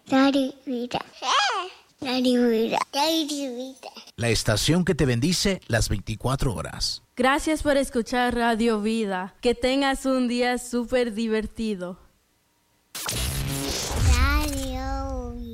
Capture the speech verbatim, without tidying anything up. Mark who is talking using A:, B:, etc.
A: Radio Vida. Radio Vida. Radio Vida.
B: La estación que te bendice las veinticuatro horas.
C: Gracias por escuchar Radio Vida. Que tengas un día súper divertido.